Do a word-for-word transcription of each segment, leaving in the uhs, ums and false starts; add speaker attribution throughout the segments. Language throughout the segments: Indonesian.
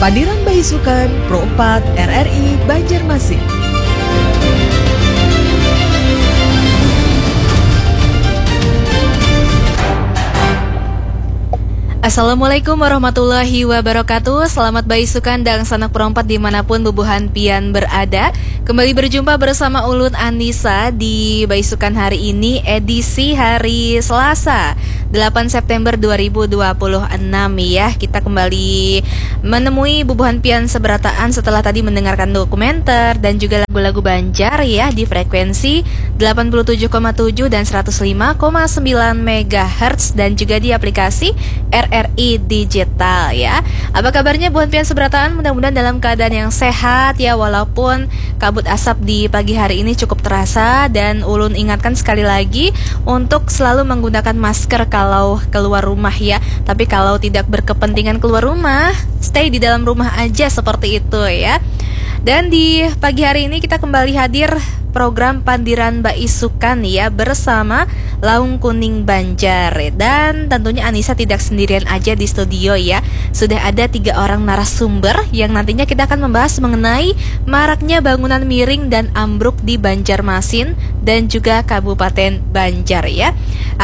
Speaker 1: Pandiran Baisukan Pro empat R R I Banjarmasin.
Speaker 2: Assalamualaikum warahmatullahi wabarakatuh. Selamat baisukan dan sanak perompat dimanapun bubuhan pian berada. Kembali berjumpa bersama Ulun Anissa di baisukan hari ini, edisi hari Selasa delapan September dua ribu dua puluh enam ya. Kita kembali menemui bubuhan pian seberataan setelah tadi mendengarkan dokumenter dan juga lagu-lagu Banjar ya di frekuensi delapan puluh tujuh koma tujuh dan seratus lima koma sembilan megahertz dan juga di aplikasi R R I Digital ya. Apa kabarnya buhan pian seberataan? Mudah-mudahan dalam keadaan yang sehat ya, walaupun kabut asap di pagi hari ini cukup terasa. Dan ulun ingatkan sekali lagi untuk selalu menggunakan masker kalau keluar rumah ya. Tapi kalau tidak berkepentingan keluar rumah, stay di dalam rumah aja seperti itu ya. Dan di pagi hari ini kita kembali hadir program Pandiran Baisukan ya bersama Laung Kuning Banjar. Dan tentunya Anissa tidak sendirian aja di studio ya. Sudah ada tiga orang narasumber yang nantinya kita akan membahas mengenai maraknya bangunan miring dan ambruk di Banjarmasin dan juga Kabupaten Banjar ya.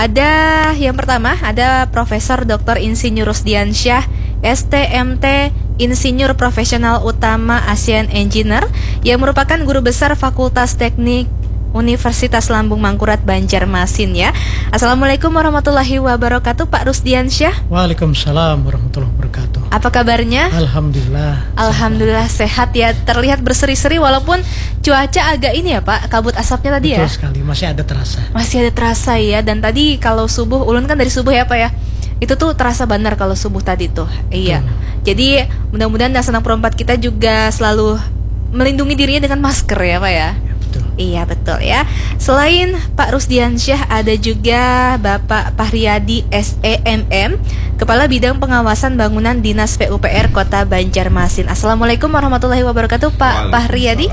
Speaker 2: Ada yang pertama, ada Profesor Doktor Insinyur Rusdiansyah S T M T, Insinyur Profesional Utama ASEAN Engineer, yang merupakan guru besar Fakultas Teknik Universitas Lambung Mangkurat Banjarmasin ya. Assalamualaikum warahmatullahi wabarakatuh Pak Rusdiansyah.
Speaker 3: Waalaikumsalam warahmatullahi wabarakatuh.
Speaker 2: Apa kabarnya?
Speaker 3: Alhamdulillah.
Speaker 2: Alhamdulillah sehat ya. Terlihat berseri-seri walaupun cuaca agak ini ya Pak, kabut asapnya tadi.
Speaker 3: Betul
Speaker 2: ya.
Speaker 3: Betul sekali, masih ada terasa.
Speaker 2: Masih ada terasa ya. Dan tadi kalau subuh, ulun kan dari subuh ya Pak ya, itu tuh terasa benar kalau subuh tadi tuh. Iya. Hmm. Jadi mudah-mudahan sanak perempat kita juga selalu melindungi dirinya dengan masker ya Pak ya.
Speaker 3: Ya betul.
Speaker 2: Iya betul ya. Selain Pak Rusdiansyah, ada juga Bapak Pahriyadi S E M M, Kepala Bidang Pengawasan Bangunan Dinas P U P R Kota Banjarmasin. Assalamualaikum warahmatullahi wabarakatuh Pak Pahriyadi.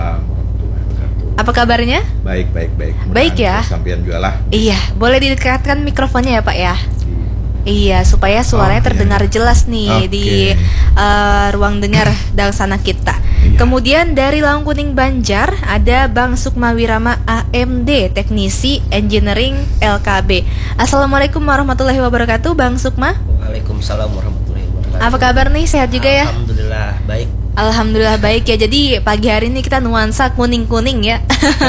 Speaker 2: Apa kabarnya?
Speaker 4: Baik, baik, baik.
Speaker 2: Baik ya.
Speaker 4: Sampian juga lah.
Speaker 2: Iya, boleh didekatkan mikrofonnya ya Pak ya. Iya, supaya suaranya oh, terdengar iya. jelas nih okay. di uh, ruang dengar dan sana kita. Iya. Kemudian dari Laung Kuning Banjar ada Bang Sukma Wirama A M D, Teknisi Engineering L K B. Assalamualaikum warahmatullahi wabarakatuh Bang Sukma.
Speaker 5: Waalaikumsalam warahmatullahi wabarakatuh.
Speaker 2: Apa kabar nih? Sehat juga ya?
Speaker 5: Alhamdulillah baik.
Speaker 2: Alhamdulillah baik ya. Jadi pagi hari ini kita nuansa kuning-kuning ya.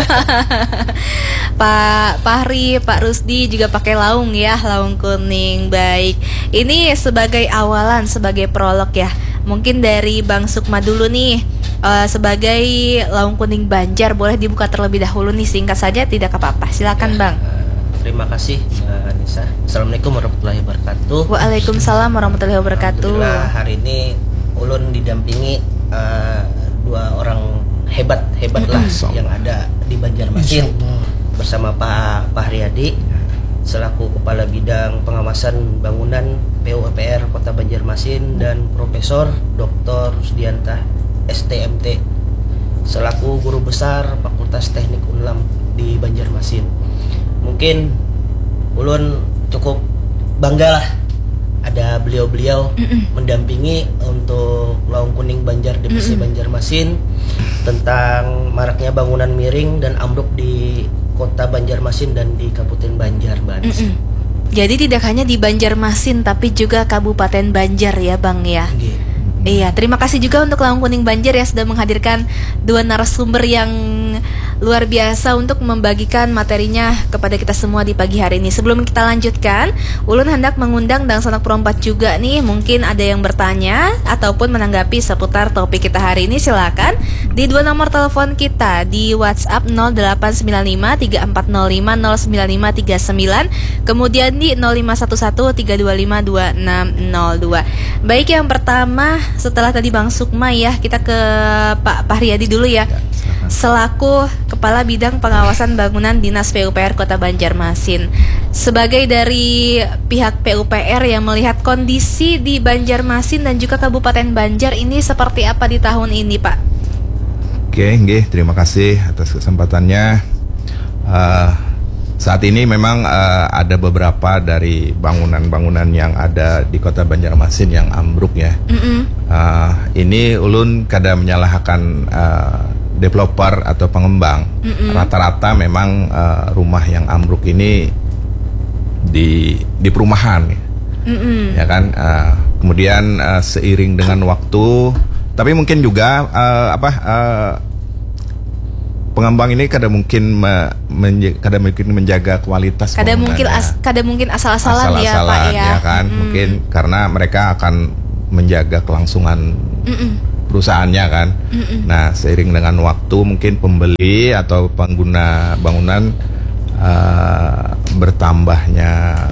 Speaker 2: Pak Fahri, Pak Rusdi juga pakai laung ya, laung kuning. Baik. Ini sebagai awalan, sebagai prolog ya. Mungkin dari Bang Sukma dulu nih, uh, sebagai Laung Kuning Banjar, boleh dibuka terlebih dahulu nih, singkat saja, tidak apa-apa. Silakan ya, Bang.
Speaker 5: Uh, terima kasih Mbak Anissa. Assalamualaikum warahmatullahi wabarakatuh.
Speaker 2: Waalaikumsalam warahmatullahi wabarakatuh.
Speaker 5: Alhamdulillah hari ini ulun didampingi uh, dua orang hebat hebat lah yang ada di Banjarmasin bersama Pak Pahriyadi selaku Kepala Bidang Pengawasan Bangunan P U P R Kota Banjarmasin dan Profesor Doktor Rusdiansyah S T M T selaku Guru Besar Fakultas Teknik Unlam di Banjarmasin. Mungkin ulun cukup bangga lah ada beliau-beliau Mm-mm. mendampingi untuk Laung Kuning Banjar D P C Banjarmasin tentang maraknya bangunan miring dan ambruk di Kota Banjarmasin dan di Kabupaten Banjar, Mbak Anissa.
Speaker 2: Jadi tidak hanya di Banjarmasin tapi juga Kabupaten Banjar ya Bang ya.
Speaker 5: Gitu.
Speaker 2: Iya, terima kasih juga untuk Laung Kuning Banjar ya sudah menghadirkan dua narasumber yang luar biasa untuk membagikan materinya kepada kita semua di pagi hari ini. Sebelum kita lanjutkan, ulun hendak mengundang dan sanak perompat juga nih. Mungkin ada yang bertanya ataupun menanggapi seputar topik kita hari ini. Silakan di dua nomor telepon kita di WhatsApp nol delapan sembilan lima tiga empat nol lima nol sembilan lima tiga sembilan, kemudian di nol lima satu satu tiga dua lima dua enam nol dua. Baik, yang pertama setelah tadi Bang Sukma ya, kita ke Pak Pahriyadi dulu ya. Selaku Kepala Bidang Pengawasan Bangunan Dinas P U P R Kota Banjarmasin, sebagai dari pihak P U P R yang melihat kondisi di Banjarmasin dan juga Kabupaten Banjar ini seperti apa di tahun ini Pak?
Speaker 4: Oke, nggih, terima kasih atas kesempatannya. Uh, saat ini memang uh, ada beberapa dari bangunan-bangunan yang ada di Kota Banjarmasin yang ambruk ya. Uh, ini ulun kada menyalahkan uh, developer atau pengembang. Mm-mm. Rata-rata memang uh, rumah yang ambruk ini di di perumahan, Mm-mm. ya kan. Uh, kemudian uh, seiring dengan waktu, tapi mungkin juga uh, apa? Uh, pengembang ini kadang mungkin me, menj kadang mungkin menjaga kualitas
Speaker 2: kadang mungkin as kadang mungkin asal-asalan
Speaker 4: asal
Speaker 2: ya Pak ya,
Speaker 4: ya kan. Mm. Mungkin karena mereka akan menjaga kelangsungan Mm-mm. perusahaannya kan. Mm-mm. Nah, seiring dengan waktu mungkin pembeli atau pengguna bangunan uh, bertambahnya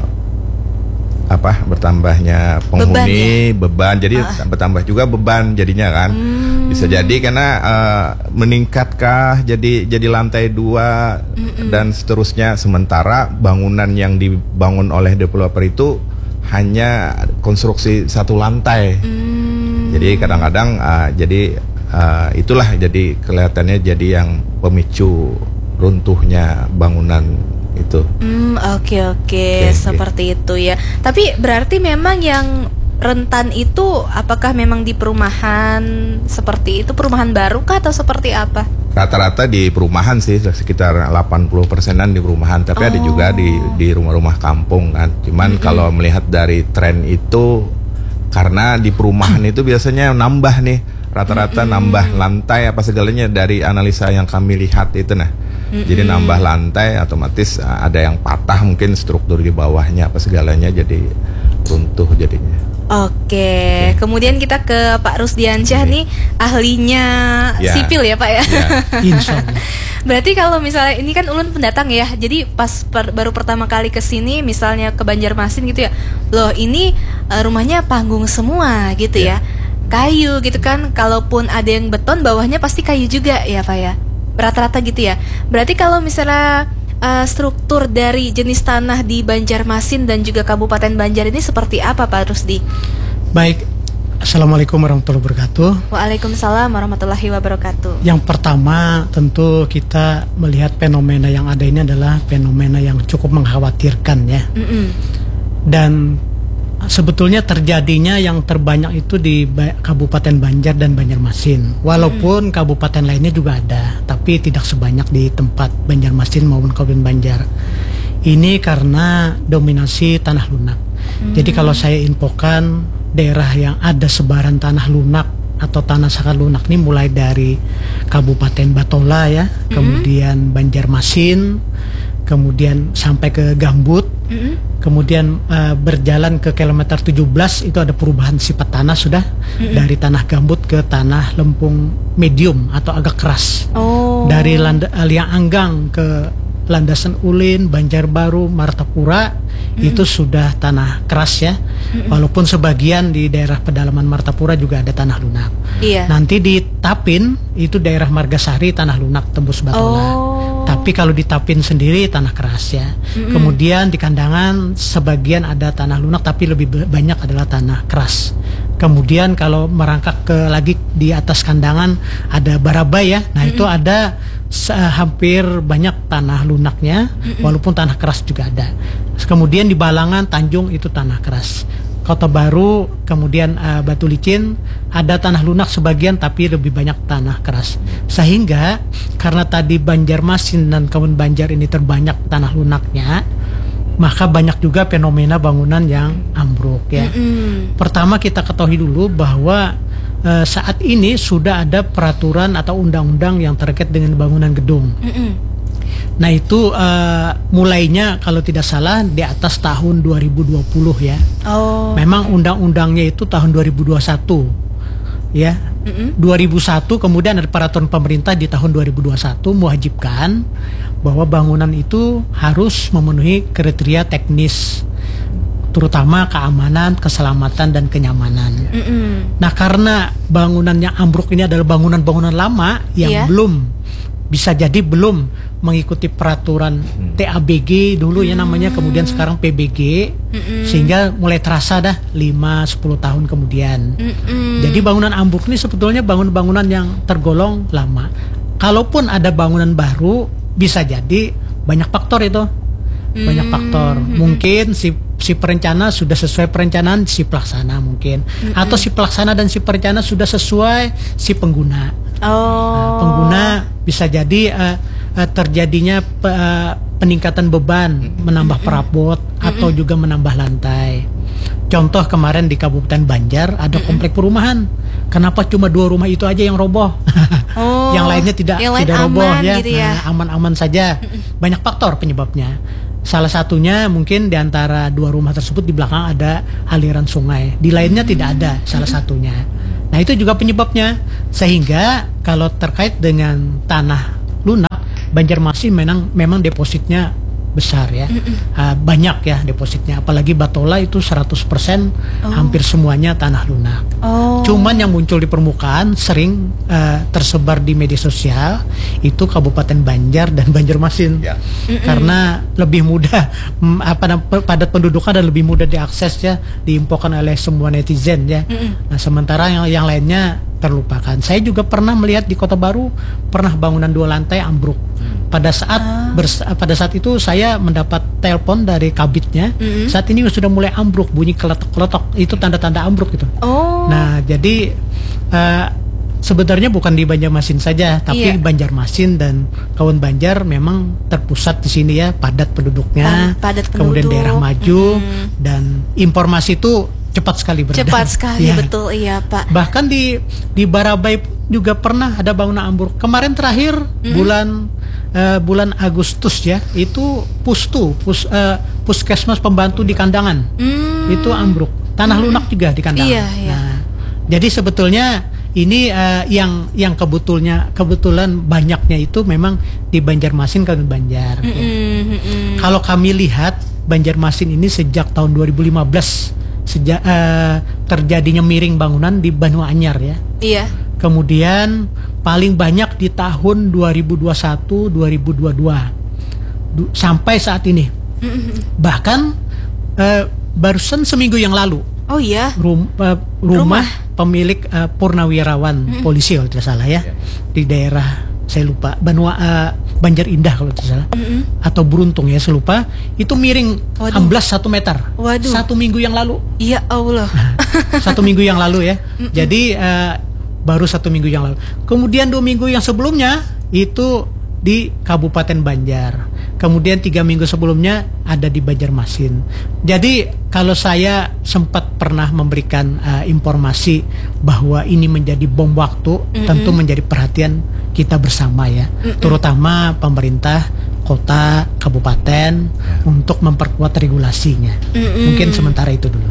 Speaker 4: apa bertambahnya penghuni beban, ya? beban jadi uh. bertambah juga beban jadinya kan. Mm. Bisa jadi karena uh, meningkatkah jadi jadi lantai dua Mm-mm. dan seterusnya, sementara bangunan yang dibangun oleh developer itu hanya konstruksi satu lantai. Mm. Jadi kadang-kadang uh, jadi uh, itulah jadi kelihatannya jadi yang pemicu runtuhnya bangunan itu.
Speaker 2: Hmm, oke oke, seperti itu ya. Tapi berarti memang yang rentan itu apakah memang di perumahan seperti itu, perumahan baru kah atau seperti apa?
Speaker 4: Rata-rata di perumahan sih, sekitar delapan puluh persenan di perumahan, tapi oh. ada juga di di rumah-rumah kampung kan. Cuman mm-hmm. kalau melihat dari tren itu, karena di perumahan itu biasanya nambah nih, rata-rata mm-hmm. nambah lantai apa segalanya dari analisa yang kami lihat itu nah. Mm-hmm. Jadi nambah lantai otomatis ada yang patah mungkin struktur di bawahnya apa segalanya jadi runtuh jadinya.
Speaker 2: Oke, kemudian kita ke Pak Rusdiansyah nih, ahlinya ya. sipil ya Pak ya. ya.
Speaker 3: Insya Allah.
Speaker 2: Berarti kalau misalnya ini kan ulun pendatang ya, jadi pas per, baru pertama kali ke sini, misalnya ke Banjarmasin gitu ya, loh ini uh, rumahnya panggung semua gitu ya. ya, kayu gitu kan, kalaupun ada yang beton bawahnya pasti kayu juga ya Pak ya, rata-rata gitu ya. Berarti kalau misalnya Uh, struktur dari jenis tanah di Banjarmasin dan juga Kabupaten Banjar ini seperti apa Pak Rusdi?
Speaker 3: Baik, Assalamualaikum warahmatullahi wabarakatuh.
Speaker 2: Waalaikumsalam warahmatullahi wabarakatuh.
Speaker 3: Yang pertama tentu kita melihat fenomena yang ada ini adalah fenomena yang cukup mengkhawatirkan ya. Mm-mm. Dan sebetulnya terjadinya yang terbanyak itu di Kabupaten Banjar dan Banjarmasin. Walaupun hmm. kabupaten lainnya juga ada, tapi tidak sebanyak di tempat Banjarmasin maupun Kabupaten Banjar. Ini karena dominasi tanah lunak. Hmm. Jadi kalau saya infokan daerah yang ada sebaran tanah lunak atau tanah sangat lunak ini mulai dari Kabupaten Batola ya, hmm. kemudian Banjarmasin, kemudian sampai ke Gambut. Mm-hmm. Kemudian uh, berjalan ke kilometer tujuh belas itu ada perubahan sifat tanah sudah mm-hmm. dari tanah gambut ke tanah lempung medium atau agak keras. Oh. Dari landa, Liang Anggang ke Landasan Ulin, Banjarbaru, Martapura mm-hmm. itu sudah tanah keras ya. Mm-hmm. Walaupun sebagian di daerah pedalaman Martapura juga ada tanah lunak. Iya. Nanti di Tapin itu daerah Margasari tanah lunak tembus Batola. Oh. Tapi kalau di Tapin sendiri tanah keras ya. Mm-hmm. Kemudian di Kandangan sebagian ada tanah lunak tapi lebih banyak adalah tanah keras. Kemudian kalau merangkak ke lagi di atas Kandangan ada Barabai ya. Nah, mm-hmm. itu ada uh, hampir banyak tanah lunaknya, mm-hmm. walaupun tanah keras juga ada. Kemudian di Balangan, Tanjung itu tanah keras. Kota Baru, kemudian uh, Batu Licin ada tanah lunak sebagian tapi lebih banyak tanah keras. Sehingga karena tadi Banjarmasin dan Kabupaten Banjar ini terbanyak tanah lunaknya, maka banyak juga fenomena bangunan yang ambruk ya. Mm-hmm. Pertama kita ketahui dulu bahwa uh, saat ini sudah ada peraturan atau undang-undang yang terkait dengan bangunan gedung. Mm-hmm. Nah itu uh, mulainya kalau tidak salah di atas tahun dua ribu dua puluh ya. Oh. Memang undang-undangnya itu tahun dua ribu dua puluh satu ya. Mm-hmm. dua ribu satu kemudian ada peraturan pemerintah di tahun dua ribu dua puluh satu mewajibkan bahwa bangunan itu harus memenuhi kriteria teknis, terutama keamanan, keselamatan dan kenyamanan. Mm-hmm. Nah karena bangunan yang ambruk ini adalah bangunan-bangunan lama yang yeah. belum bisa jadi belum mengikuti peraturan hmm. T A B G dulu ya namanya, kemudian sekarang P B G, hmm. sehingga mulai terasa dah lima sampai sepuluh tahun kemudian. Hmm. Jadi bangunan ambruk ini sebetulnya bangunan-bangunan yang tergolong lama. Kalaupun ada bangunan baru bisa jadi banyak faktor itu. Hmm. Banyak faktor. Mungkin si si perencana sudah sesuai perencanaan si pelaksana mungkin, hmm. atau si pelaksana dan si perencana sudah sesuai si pengguna.
Speaker 2: Oh.
Speaker 3: Nah, pengguna bisa jadi uh, uh, terjadinya pe, uh, peningkatan beban, menambah perabot atau juga menambah lantai. Contoh kemarin di Kabupaten Banjar ada komplek perumahan. Kenapa cuma dua rumah itu aja yang roboh?
Speaker 2: Oh,
Speaker 3: yang lainnya tidak
Speaker 2: yang lain
Speaker 3: tidak roboh
Speaker 2: aman
Speaker 3: ya.
Speaker 2: Gitu ya.
Speaker 3: Nah, aman-aman saja. Banyak faktor penyebabnya. Salah satunya mungkin di antara dua rumah tersebut di belakang ada aliran sungai. Di lainnya tidak ada salah satunya. Nah, itu juga penyebabnya. Sehingga kalau terkait dengan tanah lunak, Banjarmasin memang memang depositnya besar ya. Uh, banyak ya depositnya, apalagi Batola itu seratus persen oh. hampir semuanya tanah lunak.
Speaker 2: Oh.
Speaker 3: Cuman yang muncul di permukaan sering uh, tersebar di media sosial itu Kabupaten Banjar dan Banjarmasin. Ya. Karena lebih mudah mm, apa padat penduduknya dan lebih mudah diakses ya, diinfokan oleh semua netizen ya. Mm-mm. Nah, sementara yang yang lainnya terlupakan. Saya juga pernah melihat di Kota Baru pernah bangunan dua lantai ambruk. Pada saat ah. bers- pada saat itu saya mendapat telepon dari kabitnya. Mm-hmm. Saat ini sudah mulai ambruk, bunyi keletok-keletok. Itu tanda-tanda ambruk itu.
Speaker 2: Oh.
Speaker 3: Nah, jadi uh, sebenarnya bukan di Banjarmasin saja, tapi yeah. Banjarmasin dan kawan Banjar memang terpusat di sini ya, padat penduduknya.
Speaker 2: Padat penduduk.
Speaker 3: Kemudian daerah maju mm-hmm. dan informasi itu cepat sekali beredar.
Speaker 2: Cepat sekali,
Speaker 3: ya.
Speaker 2: Betul, iya Pak.
Speaker 3: Bahkan di di Barabai juga pernah ada bangunan ambruk. Kemarin terakhir mm-hmm. bulan uh, bulan Agustus ya, itu Pustu, pus, uh, puskesmas pembantu di Kandangan, mm. itu ambruk. Tanah mm. lunak juga di Kandangan.
Speaker 2: Iya, iya.
Speaker 3: Nah, jadi sebetulnya ini uh, yang yang kebetulnya kebetulan banyaknya itu memang di Banjarmasin Kabupaten Banjar.
Speaker 2: Mm-mm,
Speaker 3: ya.
Speaker 2: mm-mm.
Speaker 3: Kalau kami lihat Banjarmasin ini sejak tahun dua ribu lima belas sejak uh, terjadinya miring bangunan di Banyuanyar ya.
Speaker 2: Iya.
Speaker 3: Kemudian paling banyak di tahun dua ribu dua puluh satu dua ribu dua puluh dua du- sampai saat ini. Mm-hmm. Bahkan uh, barusan seminggu yang lalu.
Speaker 2: Oh iya.
Speaker 3: Rum, uh, rumah,
Speaker 2: rumah
Speaker 3: pemilik uh, purnawirawan mm-hmm. polisi kalau tidak salah ya, yeah. di daerah saya lupa Banua uh, Banjar Indah kalau tidak salah, mm-hmm. atau Beruntung ya saya lupa, itu miring
Speaker 2: Waduh.
Speaker 3: amblas satu meter.
Speaker 2: Waduh.
Speaker 3: Satu minggu yang lalu.
Speaker 2: Ya Allah.
Speaker 3: Satu minggu yang lalu ya. Mm-mm. Jadi uh, baru satu minggu yang lalu. Kemudian dua minggu yang sebelumnya itu di Kabupaten Banjar. Kemudian tiga minggu sebelumnya ada di Banjarmasin. Jadi kalau saya sempat pernah memberikan uh, informasi bahwa ini menjadi bom waktu, mm-mm. tentu menjadi perhatian kita bersama ya, mm-mm. terutama pemerintah kota, kabupaten untuk memperkuat regulasinya. Mm-mm. Mungkin sementara itu dulu.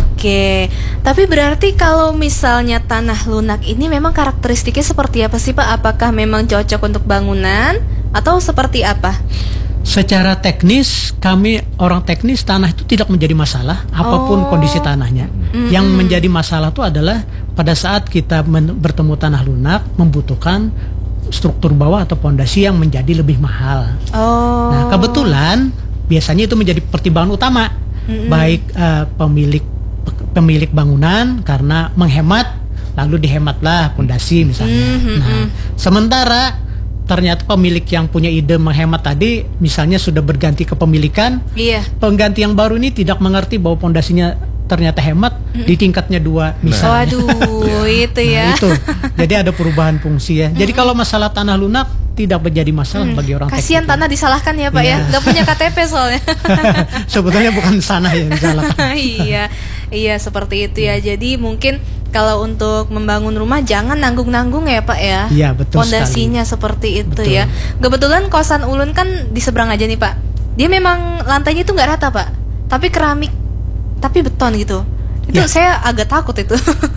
Speaker 2: Oke, tapi berarti kalau misalnya tanah lunak ini memang karakteristiknya seperti apa sih Pak? Apakah memang cocok untuk bangunan atau seperti apa?
Speaker 3: Secara teknis, kami orang teknis tanah itu tidak menjadi masalah apapun
Speaker 2: oh.
Speaker 3: kondisi tanahnya. Mm-hmm. Yang menjadi masalah itu adalah pada saat kita men- bertemu tanah lunak membutuhkan struktur bawah atau pondasi yang menjadi lebih mahal.
Speaker 2: Oh.
Speaker 3: Nah, kebetulan biasanya itu menjadi pertimbangan utama. Mm-hmm. Baik uh, pemilik pemilik bangunan karena menghemat, lalu dihematlah pondasi misalnya. Mm-hmm. Nah, sementara ternyata pemilik yang punya ide menghemat tadi misalnya sudah berganti kepemilikan, iya. pengganti yang baru ini tidak mengerti bahwa pondasinya ternyata hemat mm-hmm. di tingkatnya dua misalnya.
Speaker 2: Waduh, itu ya.
Speaker 3: Nah, itu. Jadi ada perubahan fungsi ya. Jadi mm-hmm. kalau masalah tanah lunak tidak menjadi masalah hmm. bagi orang teknis.
Speaker 2: Kasihan tanah disalahkan ya Pak yeah. ya, nggak punya K T P soalnya.
Speaker 3: Sebetulnya bukan tanah yang disalahkan.
Speaker 2: Iya, iya seperti itu ya. Jadi mungkin kalau untuk membangun rumah jangan nanggung-nanggung ya Pak ya.
Speaker 3: Iya betul.
Speaker 2: Pondasinya seperti itu betul. Ya. Kebetulan kosan Ulun kan di seberang aja nih Pak. Dia memang lantainya itu nggak rata Pak, tapi keramik, tapi beton gitu. Itu ya. Saya agak takut itu.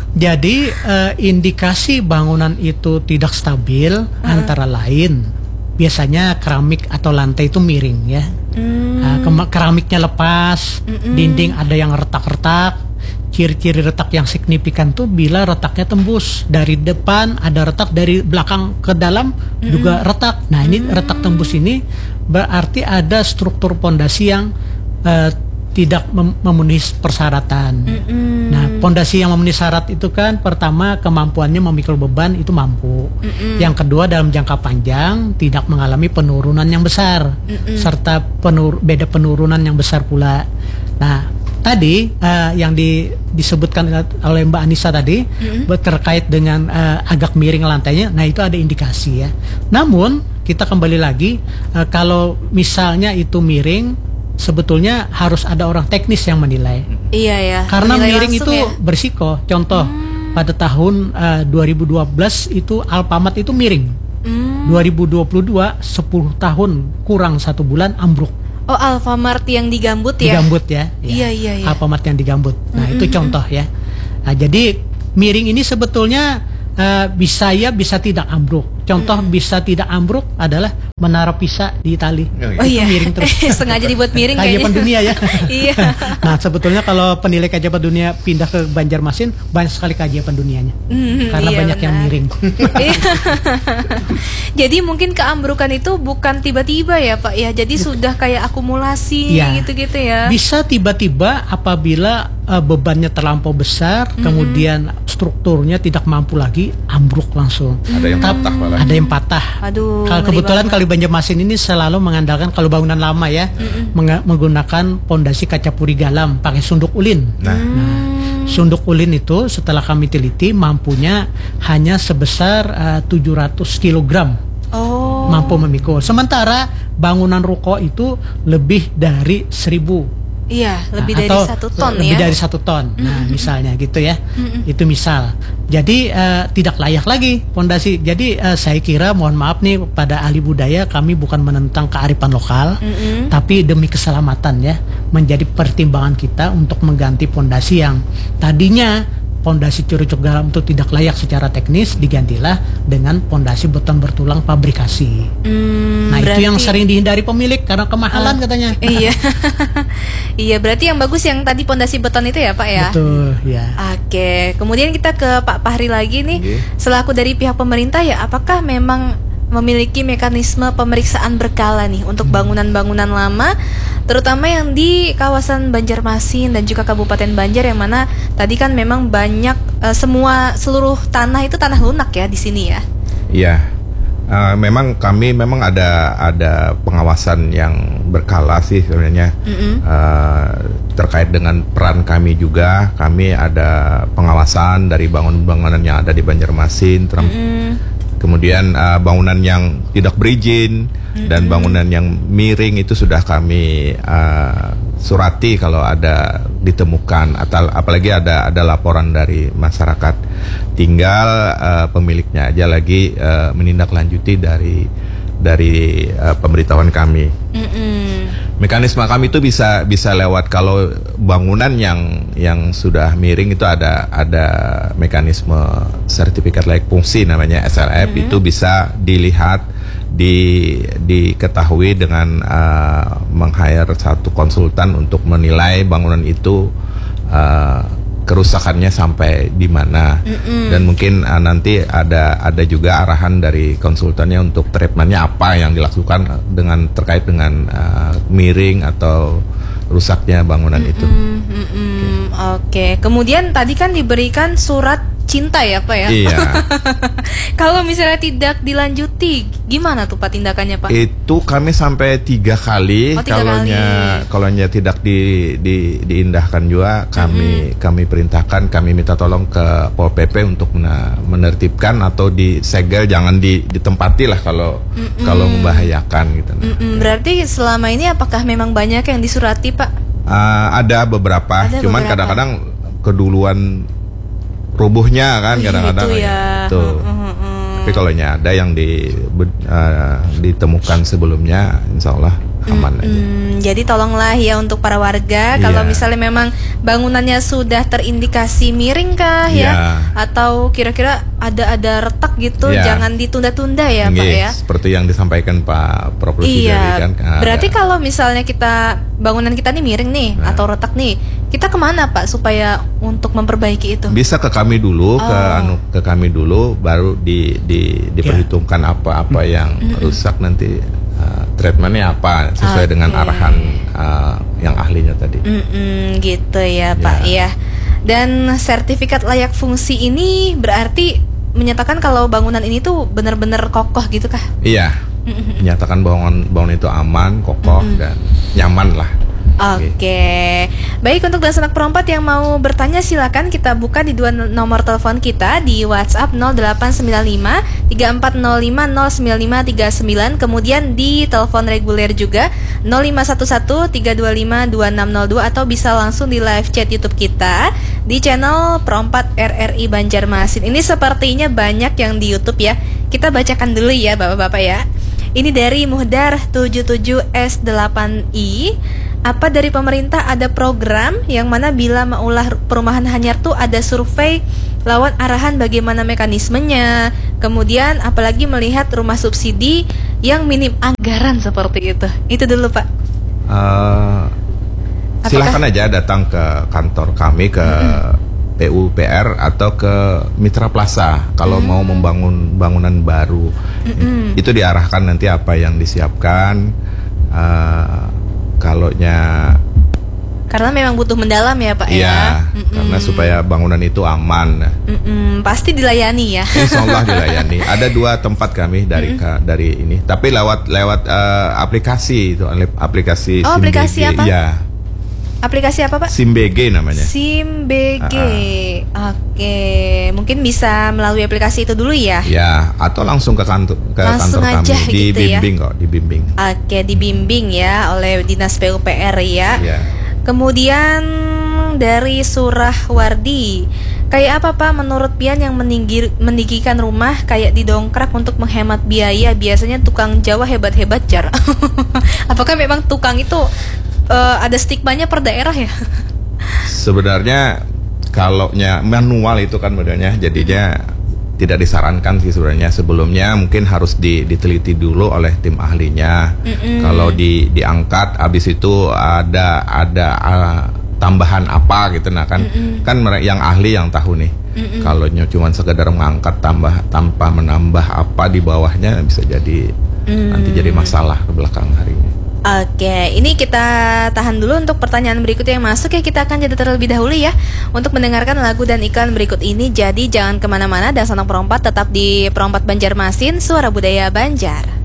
Speaker 3: Jadi uh, indikasi bangunan itu tidak stabil uh-huh. antara lain biasanya keramik atau lantai itu miring ya. Mm. Uh, ke- keramiknya lepas, Mm-mm. dinding ada yang retak-retak. Ciri-ciri retak yang signifikan tuh bila retaknya tembus dari depan, ada retak dari belakang ke dalam Mm-mm. juga retak. Nah ini mm. retak tembus ini berarti ada struktur pondasi yang uh, tidak mem memenuhi persyaratan.
Speaker 2: Mm-mm.
Speaker 3: Nah, pondasi yang memenuhi syarat itu kan pertama kemampuannya memikul beban itu mampu.
Speaker 2: Mm-mm.
Speaker 3: Yang kedua dalam jangka panjang tidak mengalami penurunan yang besar.
Speaker 2: Mm-mm.
Speaker 3: Serta penur beda penurunan yang besar pula. Nah, tadi uh, yang di, disebutkan oleh Mbak Anissa tadi mm-hmm. terkait dengan uh, agak miring lantainya, nah itu ada indikasi ya. Namun kita kembali lagi uh, kalau misalnya itu miring, sebetulnya harus ada orang teknis yang menilai.
Speaker 2: Iya ya.
Speaker 3: Karena
Speaker 2: menilai
Speaker 3: miring itu
Speaker 2: ya?
Speaker 3: bersiko. Contoh hmm. pada tahun uh, dua ribu dua belas itu Alfamart itu miring. Hmm. dua ribu dua puluh dua sepuluh tahun kurang satu bulan ambruk.
Speaker 2: Oh, Alfamart yang digambut ya?
Speaker 3: Digambut ya.
Speaker 2: Iya, iya, iya.
Speaker 3: Alfamart yang digambut. Nah, mm-hmm. itu contoh ya. Nah, jadi miring ini sebetulnya uh, bisa ya bisa tidak ambruk. Contoh mm-hmm. bisa tidak ambruk adalah Menara Pisa di Itali.
Speaker 2: Oh
Speaker 3: itu
Speaker 2: iya.
Speaker 3: miring terus.
Speaker 2: Sengaja dibuat miring kayaknya.
Speaker 3: Kajian dunia ya.
Speaker 2: Iya.
Speaker 3: Nah, sebetulnya kalau penilai kajian dunia pindah ke Banjarmasin, banyak sekali kajian dunianya. Mm, Karena
Speaker 2: iya,
Speaker 3: banyak
Speaker 2: benar.
Speaker 3: yang miring.
Speaker 2: Jadi mungkin keambrukan itu bukan tiba-tiba ya Pak ya. Jadi sudah kayak akumulasi
Speaker 3: ya.
Speaker 2: gitu-gitu ya.
Speaker 3: Bisa tiba-tiba apabila uh, bebannya terlampau besar, mm-hmm. kemudian strukturnya tidak mampu lagi, ambruk langsung.
Speaker 4: Ada yang patah malah.
Speaker 3: Ada yang patah.
Speaker 2: Aduh.
Speaker 3: Kalau kebetulan kali Banjarmasin ini selalu mengandalkan kalau bangunan lama ya, mm-hmm. meng- menggunakan pondasi kaca puri galam pakai sunduk ulin.
Speaker 4: Nah.
Speaker 3: nah, sunduk ulin itu setelah kami teliti mampunya hanya sebesar uh, tujuh ratus kilogram.
Speaker 2: Oh.
Speaker 3: Mampu memikul. Sementara bangunan ruko itu lebih dari seribu.
Speaker 2: Iya, lebih
Speaker 3: nah,
Speaker 2: dari satu ton
Speaker 3: lebih
Speaker 2: ya.
Speaker 3: Lebih dari satu ton. Nah, mm-hmm. misalnya gitu ya. Mm-hmm. Itu misal. Jadi uh, tidak layak lagi pondasi. Jadi uh, saya kira mohon maaf nih pada ahli budaya, kami bukan menentang kearifan lokal, mm-hmm. tapi demi keselamatan ya menjadi pertimbangan kita untuk mengganti pondasi yang tadinya pondasi curucuk garam itu tidak layak secara teknis, digantilah dengan pondasi beton bertulang pabrikasi. Hmm, nah berarti... itu yang sering dihindari pemilik karena kemahalan uh, katanya.
Speaker 2: Iya, iya berarti yang bagus yang tadi pondasi beton itu ya Pak ya.
Speaker 3: Betul ya.
Speaker 2: Oke, kemudian kita ke Pak Fahri lagi nih, okay. Selaku dari pihak pemerintah ya, apakah memang memiliki mekanisme pemeriksaan berkala nih untuk bangunan-bangunan lama, terutama yang di kawasan Banjarmasin dan juga Kabupaten Banjar yang mana tadi kan memang banyak uh, semua seluruh tanah itu tanah lunak ya di sini ya.
Speaker 4: Iya, uh, memang kami memang ada ada pengawasan yang berkala sih sebenarnya. Mm-hmm. uh, terkait dengan peran kami juga, kami ada pengawasan dari bangunan-bangunan yang ada di Banjarmasin. Term- mm-hmm. Kemudian uh, bangunan yang tidak berizin mm-hmm. dan bangunan yang miring itu sudah kami uh, surati kalau ada ditemukan atau apalagi ada ada laporan dari masyarakat. Tinggal uh, pemiliknya aja lagi uh, menindaklanjuti dari dari uh, pemberitahuan kami. Mm-hmm. Mekanisme kami itu bisa bisa lewat kalau bangunan yang yang sudah miring itu ada ada mekanisme sertifikat layak fungsi namanya S L F, mm-hmm. itu bisa dilihat di diketahui dengan uh, meng-hire satu konsultan untuk menilai bangunan itu uh, kerusakannya sampai di mana. Mm-mm. Dan mungkin uh, nanti ada ada juga arahan dari konsultannya untuk treatmentnya apa yang dilakukan dengan terkait dengan uh, miring atau rusaknya bangunan mm-mm, itu.
Speaker 2: Mm-mm. Oke. Okay. Kemudian tadi kan diberikan surat cinta ya Pak ya.
Speaker 4: Iya.
Speaker 2: Kalau misalnya tidak dilanjuti, gimana tuh Pak tindakannya Pak?
Speaker 4: Itu kami sampai tiga kali.
Speaker 2: Oh, tiga
Speaker 4: kalaunya
Speaker 2: kali.
Speaker 4: kalaunya tidak di, di, diindahkan juga, kami mm-hmm. kami perintahkan, kami minta tolong ke Pol P P untuk mena, menertibkan atau disegel, jangan di, ditempati lah kalau mm-hmm. kalau membahayakan gitu.
Speaker 2: Mm-hmm. Berarti selama ini apakah memang banyak yang disurati Pak?
Speaker 4: Uh, ada beberapa,
Speaker 2: ada
Speaker 4: cuman
Speaker 2: beberapa.
Speaker 4: kadang-kadang keduluan rubuhnya kan, kadang-kadang
Speaker 2: gitu ya.
Speaker 4: Tuh.
Speaker 2: Uh, uh, uh.
Speaker 4: Tapi kalau ada yang di, uh, ditemukan sebelumnya, insya Allah aman
Speaker 2: hmm,
Speaker 4: aja.
Speaker 2: Hmm, jadi tolonglah ya untuk para warga,
Speaker 4: yeah.
Speaker 2: kalau misalnya memang bangunannya sudah terindikasi miring kah ya,
Speaker 4: yeah.
Speaker 2: atau kira-kira ada ada retak gitu, yeah. jangan ditunda-tunda ya
Speaker 4: Nggih,
Speaker 2: Pak ya.
Speaker 4: Seperti yang disampaikan Pak Prof.
Speaker 2: Iya.
Speaker 4: Kan.
Speaker 2: Berarti ada. Kalau misalnya kita bangunan kita nih miring nih nah. atau retak nih, kita kemana Pak supaya untuk memperbaiki itu?
Speaker 4: Bisa ke kami dulu, oh. ke anu ke kami dulu, baru di, di diperhitungkan apa-apa yeah. yang mm-hmm. rusak nanti uh, treatmentnya apa sesuai
Speaker 2: Oke.
Speaker 4: dengan arahan uh, yang ahlinya tadi.
Speaker 2: Mm-mm, gitu ya Pak ya. Dan sertifikat layak fungsi ini berarti menyatakan kalau bangunan ini tuh benar-benar kokoh gitu kah?
Speaker 4: Iya,
Speaker 2: Mm-mm.
Speaker 4: menyatakan bangunan bangunan itu aman, kokoh
Speaker 2: Mm-mm.
Speaker 4: dan nyaman lah.
Speaker 2: Oke, baik untuk dan sanak perempat yang mau bertanya silakan kita buka di dua nomor telepon kita di WhatsApp nol delapan sembilan lima tiga empat nol lima nol sembilan lima tiga sembilan, kemudian di telepon reguler juga nol lima satu satu tiga dua lima dua enam nol dua atau bisa langsung di live chat YouTube kita di channel Perompat R R I Banjarmasin. Ini sepertinya banyak yang di YouTube ya. Kita bacakan dulu ya Bapak-bapak ya. Ini dari Muhdar tujuh tujuh S delapan I. Apa dari pemerintah ada program yang mana bila maulah perumahan hanyar tuh ada survei lawan arahan bagaimana mekanismenya. Kemudian apalagi melihat rumah subsidi yang minim anggaran seperti itu. Itu dulu Pak.
Speaker 4: Uh, silahkan aja datang ke kantor kami ke mm-hmm. P U P R atau ke Mitra Plaza kalau mm. mau membangun bangunan baru. Mm-hmm. Itu diarahkan nanti apa yang disiapkan. Uh, Kalaunya
Speaker 2: karena memang butuh mendalam ya Pak
Speaker 4: iya,
Speaker 2: ya.
Speaker 4: Mm-mm. Karena supaya bangunan itu aman.
Speaker 2: Mm-mm, pasti dilayani ya.
Speaker 4: Insya Allah dilayani. Ada dua tempat kami dari ka, dari ini. Tapi lewat lewat uh, aplikasi itu aplikasi.
Speaker 2: Oh, aplikasi
Speaker 4: SimBG.
Speaker 2: apa?
Speaker 4: Ya.
Speaker 2: Aplikasi apa Pak?
Speaker 4: SimBG namanya.
Speaker 2: SimBG. Uh-uh. Oke, mungkin bisa melalui aplikasi itu dulu ya.
Speaker 4: Ya, atau langsung ke kantor ke
Speaker 2: langsung
Speaker 4: kantor
Speaker 2: aja
Speaker 4: kami.
Speaker 2: gitu
Speaker 4: Dibimbing
Speaker 2: ya?
Speaker 4: kok, dibimbing.
Speaker 2: Oke, dibimbing ya oleh Dinas P U P R ya.
Speaker 4: Ya.
Speaker 2: Kemudian dari Surahwardi, kayak apa Pak menurut Pian yang meninggi, meninggikan rumah kayak didongkrak untuk menghemat biaya? Biasanya tukang Jawa hebat-hebat jar. Apakah memang tukang itu uh, ada stigmanya per daerah ya?
Speaker 4: Sebenarnya kalaunya manual itu kan modelnya jadinya tidak disarankan sih sebenarnya. Sebelumnya mungkin harus di, diteliti dulu oleh tim ahlinya. Mm-mm. Kalau di, diangkat habis itu ada ada uh, tambahan apa gitu nah kan. Mm-mm. Kan yang ahli yang tahu nih. Kalau cuma sekedar mengangkat tambah tanpa menambah apa di bawahnya bisa jadi mm. nanti jadi masalah ke belakang harinya.
Speaker 2: Oke, ini kita tahan dulu untuk pertanyaan berikutnya yang masuk ya. Kita akan jeda terlebih dahulu ya untuk mendengarkan lagu dan iklan berikut ini. Jadi jangan kemana-mana dan sanak perompat tetap di Perompat Banjarmasin, Suara Budaya Banjar.